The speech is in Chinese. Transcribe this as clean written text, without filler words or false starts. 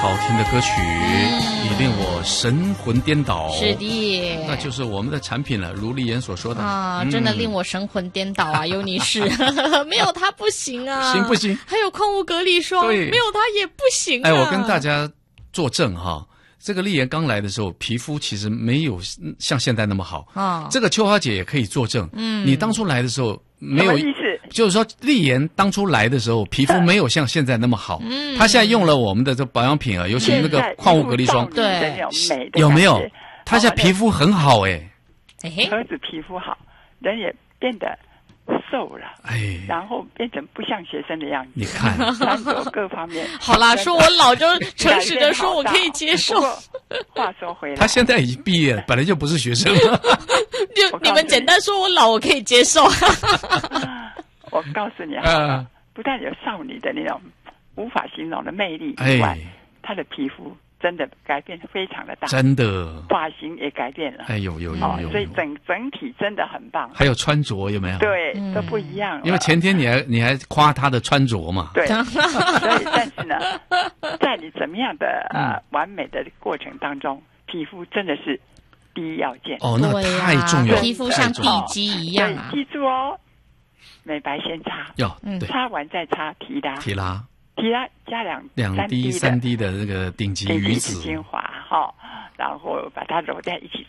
好听的歌曲，也令我神魂颠倒。 是的， 那就是我们的产品了，如丽妍所说的啊，真的令我神魂颠倒啊！尤尼士，没有它不行啊， 行不行？ 还有矿物隔离霜， 对， 没有它也不行啊。 哎，我跟大家作证哈。这个丽妍刚来的时候，皮肤其实没有像现在那么好啊。这个秋华姐也可以作证。你当初来的时候没有，就是说丽妍当初来的时候，皮肤没有像现在那么好。她现在用了我们的这保养品啊，尤其那个矿物隔离霜， 对， 有没有？她现在皮肤很好哎， 何止皮肤好，人也变得瘦了，然后变成不像学生的样子。 你看， 穿着各方面。 好啦，说我老就诚实的说，我可以接受。 话说回来， 他现在已经毕业了，本来就不是学生了。 就你们简单说我老，我可以接受。 我告诉你啊，不但有少女的那种无法形容的魅力以外，她的皮肤真的改变非常的大， 真的， 发型也改变了。 有， 所以整体真的很棒。 还有穿着有没有？ 对，都不一样了。 因为前天你还夸她的穿着嘛。 对，所以但是呢，在你怎么样的完美的过程当中，皮肤真的是第一要件。 哦，那太重要了， 皮肤像地基一样啊。 记住哦，美白先擦，擦完再擦提拉加2滴3滴的那个顶级鱼子精华然后把它揉在一起